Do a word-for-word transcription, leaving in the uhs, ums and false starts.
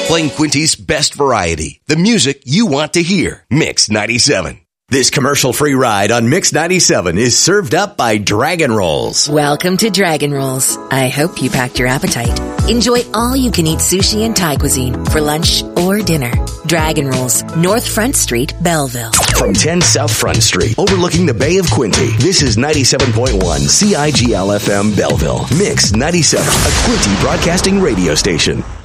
Playing Quinty's best variety. The music you want to hear. Mix ninety-seven. This commercial-free ride on Mix ninety-seven is served up by Dragon Rolls. Welcome to Dragon Rolls. I hope you packed your appetite. Enjoy all-you-can-eat sushi and Thai cuisine for lunch or dinner. Dragon Rolls, North Front Street, Belleville. From ten South Front Street, overlooking the Bay of Quinty, this is ninety-seven point one C I G L F M Belleville. Mix ninety-seven, a Quinty broadcasting radio station.